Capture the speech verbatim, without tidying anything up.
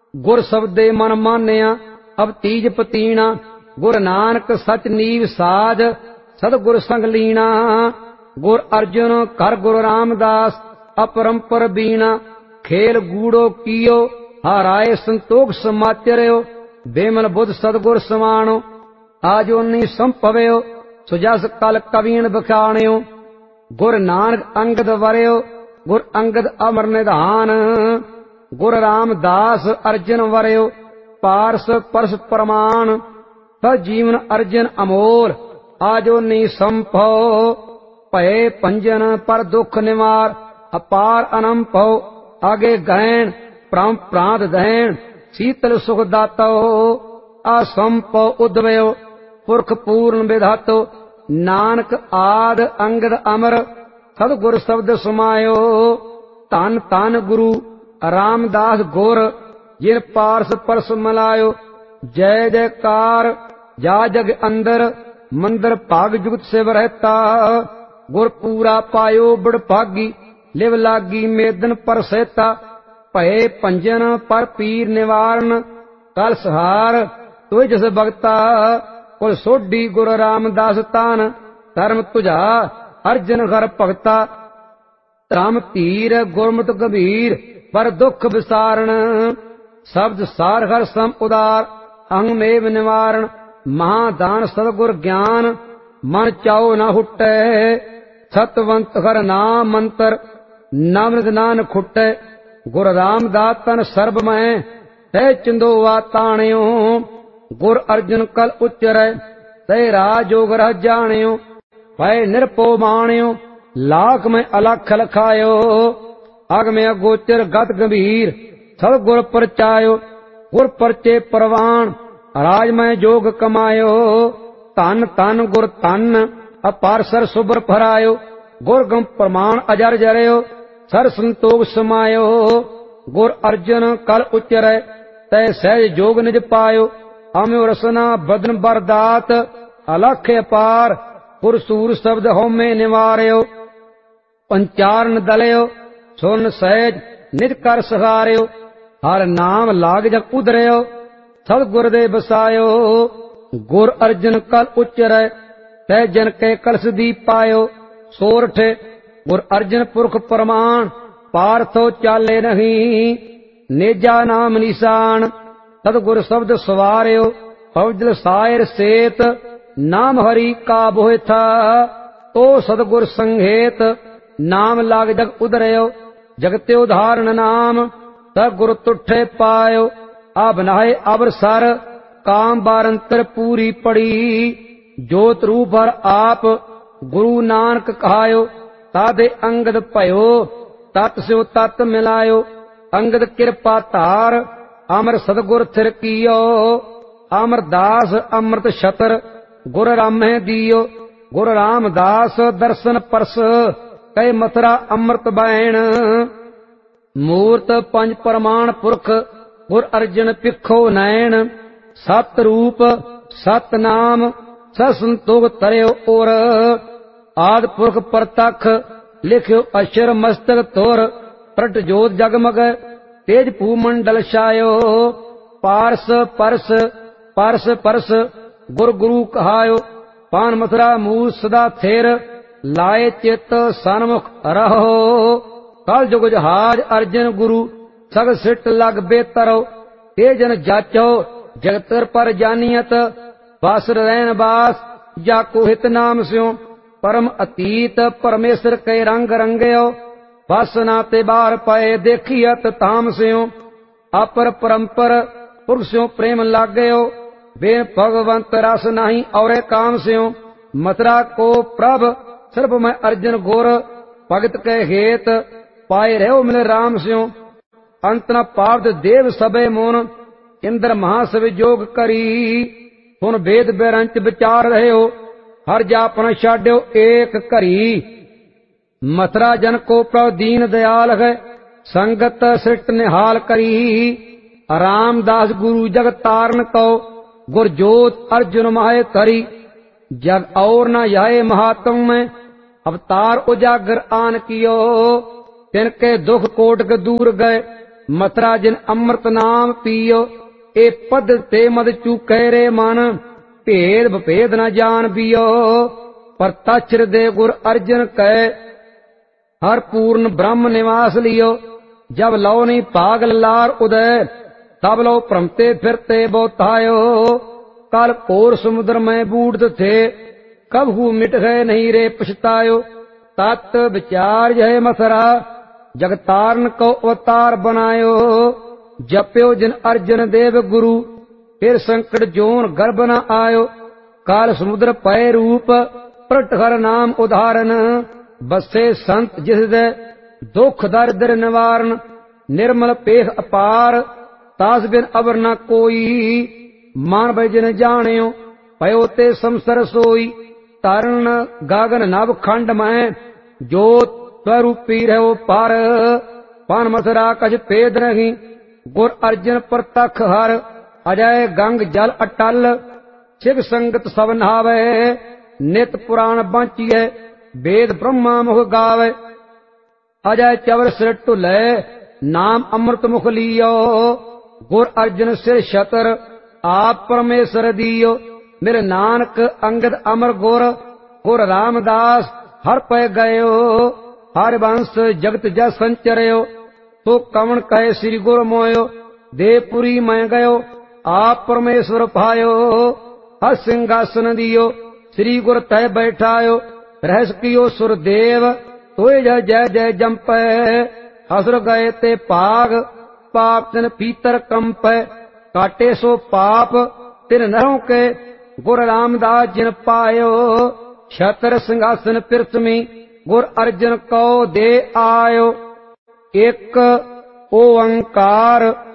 गुर शब्दे मन मानिया अब तीज पतीना। गुर नानक सच नीव साज सतगुर संग लीना। गुर अर्जुन कर गुरु रामदास अपरंपर बीना। खेल गूढ़ो कियो हाराए संतोख समाचर्यो। बेमल बुध सतगुर समाणो आजोनी संभव्यो। सुजस कल कवीन बखाणियो। गुर नानक अंगद वरयो गुर अंगद अमर निधान। गुर रामदास अर्जन वरयो पारस परस प्रमाण। तज जीवन अर्जन अमोल आजोनी संभव। भय पंजन पर दुख निवार अपार अनंभव। आगे गहन प्राम प्रांत दहन शीतल सुख दातो। असंभव उद्वयो पुरख पूर्ण विधातो। नानक आद अंगद अमर सतगुर शब्द समायो। धन धन गुरु रामदास गुर जिन पारस परस मलायो। जय जयकार जा जग अंदर मंदिर भाग जुगत सेव रहता। गुर पूरा पायो बड़ भागी लिव लागी मेदन पर सहता। भय पंजन पर पीर निवारण कल सहार तुझ जस भगता। कुल सोढ़ी गुरु रामदास तान धर्म तुझा अर्जन घर भगता। धर्म धीर गुरमुत गंभीर पर दुख विसारण। शब्द सार हर सम उदार अंगमेव निवारण। महादान सतगुर ज्ञान मन चाओ न हुट्टै। सतवंत हर नाम मंत्र नामृत नान खुट्टै। गुर रामदास तन सर्ब मैं तै चिंदोवा ताणियो। गुर अर्जुन कल उच्चरै तै राजोग रह जाणियो। भय निरपो माणियो लाख में अलख लखायो। अग में अगोचर गत गंभीर सब गुर परचायो। गुर परचे परवान राज में जोग कमायो। धन धन गुर धन अपार सर सुबर फरायो। गुर गम प्रमाण अजर जरयो सर संतोष समायो। गुर अर्जुन कल उच्चरै तै सहज जोग निज पायो। अम्यो रसना बदन बरदात अलख अपार। पुरसूर शब्द होमे निवार्यो। पंचारण दलयो सुन सहज निज कर सहार्यो। हर नाम लाग जग उधरयो सत गुर दे बसायो। गुर अर्जन कल उच्चरै तै जन के कलश दी पायो। सोरठ गुर अर्जन पुरख प्रमाण पार्थो चाले नहीं। नेजा नाम निशान सतगुर शब्द सवार्यो। फौजल सायर सेत नाम हरि का बोह था। तो सतगुर संघेत नाम लाग जग उधरयो। जगते उदाहरण नाम सतगुर तुठे पायो। अब नाहे अबर सर काम बारंतर पूरी पड़ी। जोत रूप हर आप गुरु नानक कहायो। तादे अंगद भयो तत् स्यो तत् मिलायो। अंगद कृपा धार अमर सतगुर थिर कियो। अमरदास अमृत छतर गुर रामै दियो। गुर रामदास दर्शन परस कई मथुरा अमृत बैण। मूर्त पंज प्रमाण पुरख गुर अर्जन पिखो नैन। सत रूप सत नाम ससंतोख तरयो और। आद पुरख परतख लिख्यो अक्षर मस्तक तोर। प्रट जोत जगमग तेज भूमंडल छायो। पारस परस परस परस गुर गुरु कहायो। पान मथुरा मूल सदा थिर लाए चित सन्मुख रहो। कल जुग जहाज अर्जन गुरु सग सिट लग बेतरो। तेजन जाचो जगतर पर जानियत बस रैन बास जाको हित नाम स्यो। परम अतीत परमेश्वर के रंग रंगयो। बस नाते बार पाए देखियत ताम स्यो। अपर परंपर पुरुषों प्रेम लाग गयो। बे भगवंत रस नहीं और काम स्यो। मथुरा को प्रभ सर्व में अर्जन गोर। भगत के हेत पाए रहो मिल राम स्यो। अंत न पावत देव सबे मोन। इंद्र महासव जोग करी। सुन वेद बेरंच विचार रहे हो। हर जापन छाड्यो एक करी। मथुरा जन को प्रभ दीन दयाल है। संगत सृष्ट निहाल करी। रामदास गुरु जग तारण को। गुर जोत अर्जुन माहे करी। जग और न जाए महात्म में अवतार उजागर आन कियो। तिनके दुख कोट के दूर गए ਮਤਰਾ ਜਿਨ ਅੰਮ੍ਰਿਤ ਨਾਮ ਪੀਓ, ਇਹ ਪਦ ਤੇ ਮਦ ਚੁਕੈ ਰੇ ਮਨ, ਭੇਦ ਵਿਭੇਦ ਨ ਜਾਣ ਬਿਓ। ਪਰ ਤਛ ਹਿਰਦੇ ਗੁਰ ਅਰਜਨ ਕੈ, ਹਰ ਪੂਰਨ ਬ੍ਰਹਮ ਨਿਵਾਸ ਲਿਓ। ਜਬ ਲਉ ਨਹੀਂ ਭਾਗ ਲਾਰ ਉਦੈ, ਤਬ ਲਉ ਭ੍ਰਮਤੇ ਫਿਰਤੇ ਬਹੁਤਾਇਓ। ਕਲ ਘੋਰ ਸਮੁਦਰ ਮੈਂ ਬੂੜਤ ਥੇ, ਕਬਹੂ ਮਿਟ ਗਏ ਨਹੀਂ ਰੇ ਪਛਤਾਇਓ। ਤਤ ਵਿਚਾਰ ਜੈ ਮਥਰਾ, ਜਗਤਾਰਨ ਕੋ ਅਵਤਾਰ ਬਨਾਇਓ। ਜਪਿਓ ਜਿਨ ਅਰਜਨ ਦੇਵ ਗੁਰੂ, ਫਿਰ ਸੰਕਟ ਜੋਨ ਗਰਭ ਨ ਆਇਓ। ਕਾਲ ਸਮੁਦਰ ਪਏ ਰੂਪ, ਪ੍ਰਗਟ ਹਰ ਨਾਮ ਉਦਾਹਰਨ। ਬਸੇ ਸੰਤ ਜਿਸ ਦੇ ਦੁਖ ਦਰਿਦਰ ਨਿਵਾਰਨ, ਨਿਰਮਲ ਪੇਖ ਅਪਾਰ, ਤਾਸ ਬਿਨ ਅਵਰ ਨ ਕੋਈ। ਮਾਨ ਭੈ ਜਿਨ ਜਾਣਿਓ, ਪਇਓ ਤੇ ਸੰਸਰ ਸੋਈ। ਤਰਨ ਗਗਨ ਨਭ ਖੰਡ ਮੈਂ, ਜੋਤ स्वरूपी रहो पार। पान मथुरा कछ भेद नहीं, गुर अर्जन प्रतख हर। अजय गंग जल अटल, शिव संगत सब नहावे। नित पुराण बांचिए, वेद ब्रह्मा मुख गावे। अजय चवर सिर ढुलै, नाम अमृत मुख लियो। गुर अर्जन सिर छतर, आप परमेश्वर दियो। मेरे नानक अंगद अमर गुर, गुर रामदास हर पै गयो। हर वंश जगत जस संचरयो, तो कवन कहे श्री गुर मोयो। देवपुरी मैं गयो, आप परमेश्वर पायो। हर सिंहासन दियो, श्री गुर तय बैठायो। रहस कियो सुरदेव, तोय जय जय जय जंपै। हसुर गए ते पाग, पाप तिन पीतर कंपै। काटे सो पाप तिन नरों के, गुर रामदास जिन पायो। छतर सिंहासन पृथ्वी, गुर अर्जन को दे आयो। एक ओंकार